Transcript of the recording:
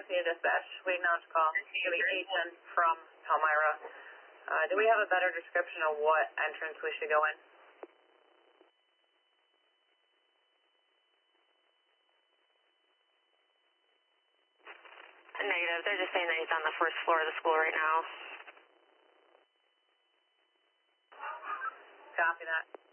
Pasadena Dispatch. We acknowledge call. Give me agent from Palmyra. Do we have a better description of what entrance we should go in? Negative. They're just saying that he's on the first floor of the school right now. Copy that.